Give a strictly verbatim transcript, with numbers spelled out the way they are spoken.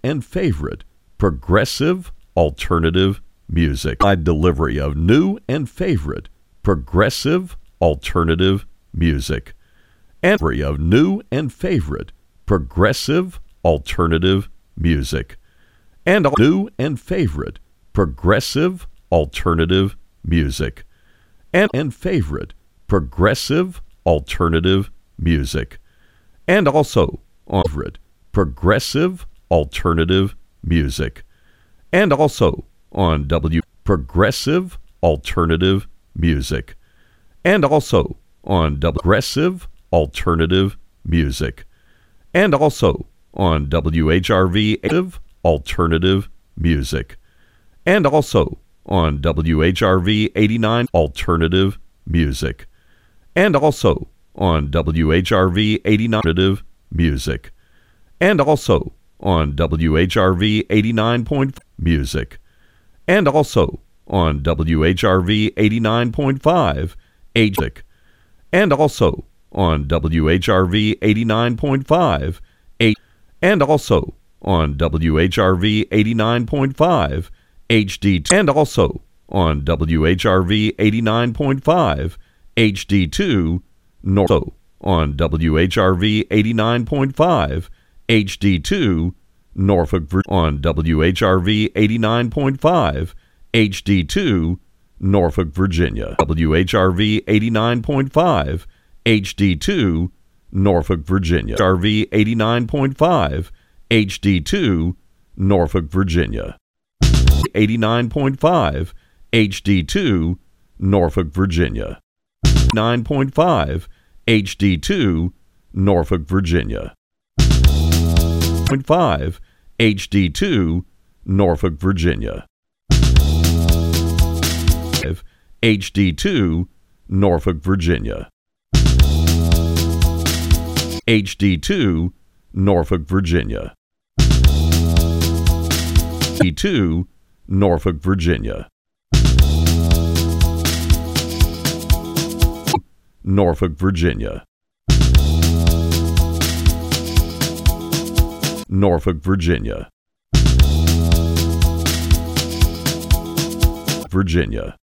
and favorite progressive alternative music. A delivery of new and favorite progressive alternative music. And of new and favorite progressive alternative music. And new and favorite progressive alternative music. And, and favorite progressive alternative music. And also on favorite progressive alternative music. And also on W progressive alternative music. And also on W progressive alternative music. And also on W H R V alternative music. And also on W H R V eighty-nine alternative music. And also on W H R V eighty-nine alternative music. And also on W H R V eighty-nine point five music. And also on W H R V eighty-nine point five music. And also on W H R V eighty-nine point five H and also on W H R V eighty-nine point five H D and also on W H R V eighty-nine point five H D two North on W H R V eighty-nine point five H D two Norfolk on W H R V eighty-nine point five H D two Norfolk, Virginia. W H R V eighty-nine point five H D two Norfolk, Virginia. R V eighty-nine point five H D two Norfolk, Virginia. eighty-nine point five H D two Norfolk, Virginia. nine point five H D two Norfolk, Virginia. point five H D two Norfolk, Virginia. H D two Norfolk, Virginia. H D two Norfolk, Virginia. H D two Norfolk, Virginia. Norfolk, Virginia. Norfolk, Virginia. Virginia.